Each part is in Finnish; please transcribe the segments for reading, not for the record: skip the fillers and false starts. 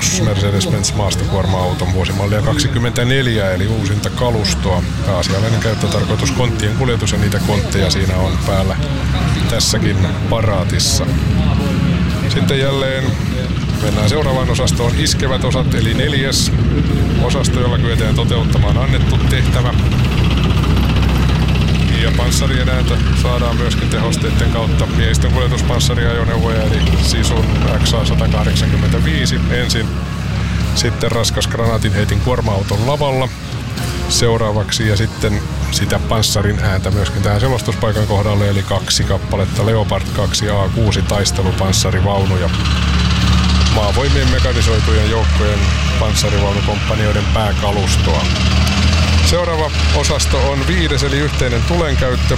uusi Mercedes-Benz maastokuorma-auto vuosimallia 24, eli uusinta kalustoa. Pääasiallinen käyttötarkoitus konttien kuljetus, ja niitä kontteja siinä on päällä tässäkin paraatissa. Sitten jälleen mennään seuraavaan osastoon, iskevät osat, eli 4. osasto, jolla kyetään toteuttamaan annettu tehtävä. Ja panssarien ääntä saadaan myöskin tehosteiden kautta miehistön kuljetuspanssariajoneuvoja, eli Sisun XA185 ensin, sitten raskas granaatinheitin kuorma-auton lavalla seuraavaksi, ja sitten sitä panssarin ääntä myöskin tähän selostuspaikan kohdalle, eli 2 kappaletta Leopard 2A6 taistelupanssarivaunuja. Maavoimien mekanisoitujen joukkojen panssarivaunukomppanioiden pääkalustoa. Seuraava osasto on 5, eli yhteinen tulenkäyttö.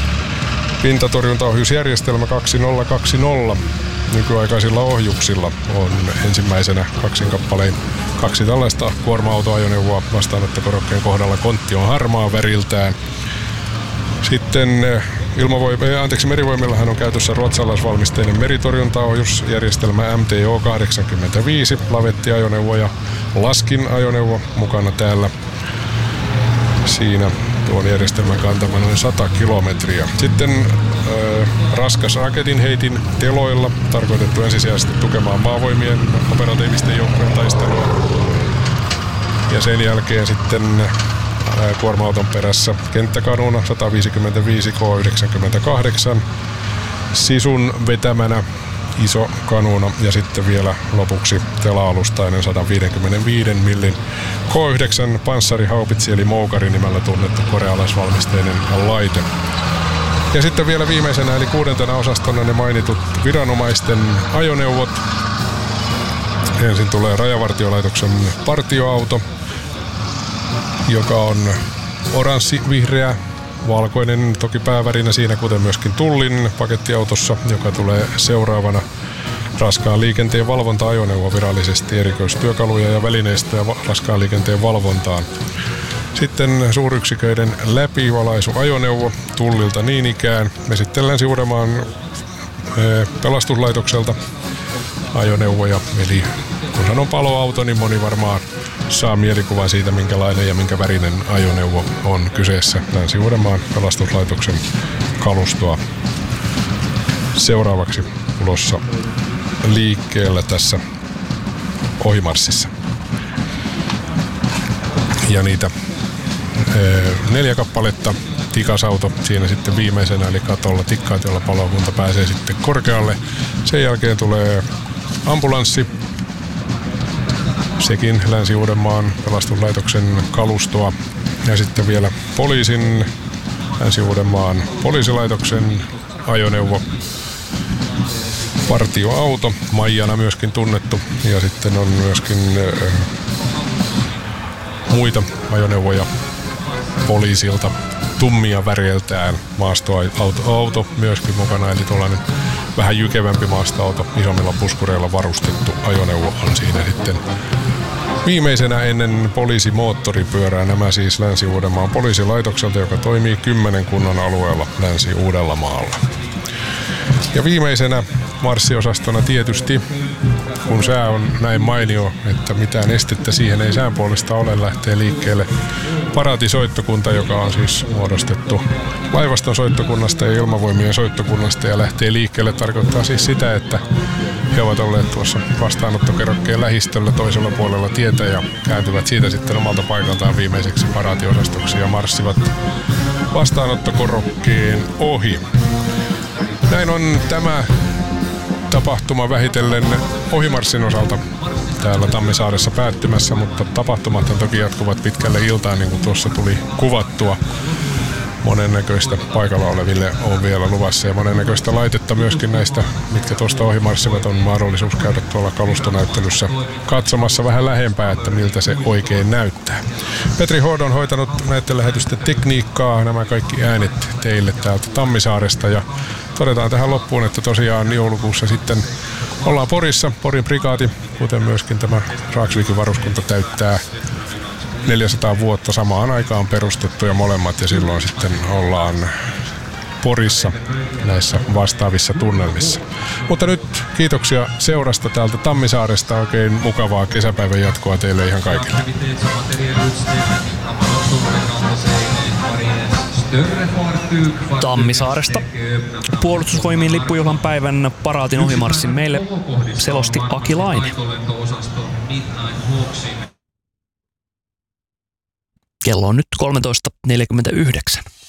Pintatorjuntaohjusjärjestelmä 2020 nykyaikaisilla ohjuksilla on ensimmäisenä kaksin kappalein 2 tällaista kuorma-autoajoneuvoa vastaanottokorokkeen kohdalla. Kontti on harmaa väriltään. Sitten merivoimillahan on käytössä ruotsalaisvalmisteinen meritorjuntaohjusjärjestelmä MTO-85, lavettiajoneuvo ja laskin-ajoneuvo mukana täällä. Siinä tuon järjestelmän kantama noin 100 kilometriä. Sitten raskas raketinheitin teloilla, tarkoitettu ensisijaisesti tukemaan maavoimien operatiivisten joukkojen taistelua. Ja sen jälkeen sitten kuorma-auton perässä kenttäkanuna 155 K98, Sisun vetämänä iso kanuna, ja sitten vielä lopuksi tela-alustainen 155 millin K9 panssarihaupitsi, eli Moukari nimellä tunnettu korealaisvalmisteinen laite. Ja sitten vielä viimeisenä, eli 6. osastona ne mainitut viranomaisten ajoneuvot. Ensin tulee Rajavartiolaitoksen partioauto, joka on oranssi-vihreä, valkoinen toki päävärinä siinä, kuten myöskin Tullin pakettiautossa, joka tulee seuraavana. Raskaan liikenteen valvonta-ajoneuvo virallisesti, erikoistyökaluja ja välineistöä raskaan liikenteen valvontaan. Sitten suuryksiköiden läpivalaisuajoneuvo Tullilta niin ikään. Esitellään Uudenmaan pelastuslaitokselta ajoneuvoja, eli kun sanon paloauto, niin moni varmaan saa mielikuvan siitä, minkälainen ja minkä värinen ajoneuvo on kyseessä. Länsi-Uudenmaan pelastuslaitoksen kalustoa seuraavaksi ulossa liikkeellä tässä ohimarssissa. Ja niitä 4 kappaletta, tikasauto siinä sitten viimeisenä, eli katolla tikkaat, jolla palokunta pääsee sitten korkealle. Sen jälkeen tulee ambulanssi, sekin Länsi-Uudenmaan pelastuslaitoksen kalustoa. Ja sitten vielä poliisin, Länsi-Uudenmaan poliisilaitoksen ajoneuvo, partioauto, Maijana myöskin tunnettu. Ja sitten on myöskin muita ajoneuvoja poliisilta, tummia väreiltään, maastoauto myöskin mukana, eli tuollainen vähän jykevämpi maastoauto, isommilla puskureilla varustettu ajoneuvo on siinä sitten viimeisenä ennen poliisimoottoripyörää. Nämä siis Länsi-Uudenmaan poliisilaitokselta, joka toimii 10 kunnan alueella Länsi-Uudellamaalla. Ja viimeisenä marssiosastona tietysti, kun sää on näin mainio, että mitään estettä siihen ei sään puolesta ole, lähtee liikkeelle paraatisoittokunta, joka on siis muodostettu laivaston soittokunnasta ja ilmavoimien soittokunnasta ja lähtee liikkeelle. Tarkoittaa siis sitä, että he ovat olleet tuossa vastaanottokerokkeen lähistöllä toisella puolella tietä ja kääntyvät siitä sitten omalta paikaltaan viimeiseksi paraatiosastoksi ja marssivat vastaanottokorokkeen ohi. Näin on tämä tapahtuma vähitellen ohimarssin osalta täällä Tammisaaressa päättymässä, mutta tapahtumat toki jatkuvat pitkälle iltaan, niin kuin tuossa tuli kuvattua. Monennäköistä paikalla oleville on vielä luvassa ja monennäköistä laitetta myöskin näistä, mitkä tuosta ohimarssivat, on mahdollisuus käydä tuolla kalustonäyttelyssä katsomassa vähän lähempää, että miltä se oikein näyttää. Petri Hood on hoitanut näiden lähetysten tekniikkaa, nämä kaikki äänet teille täältä Tammisaaresta, ja todetaan tähän loppuun, että tosiaan joulukuussa sitten ollaan Porissa, Porin prikaati, kuten myöskin tämä Raaksviikin varuskunta täyttää 400 vuotta samaan aikaan perustettu ja molemmat, ja silloin sitten ollaan Porissa näissä vastaavissa tunnelmissa. Mutta nyt kiitoksia seurasta täältä Tammisaaresta. Oikein mukavaa kesäpäivän jatkoa teille ihan kaikille. Tammisaaresta Puolustusvoimien lippujuhlan päivän paraatin ohimarssin meille selosti Aki Laine. Kello on nyt 13.49.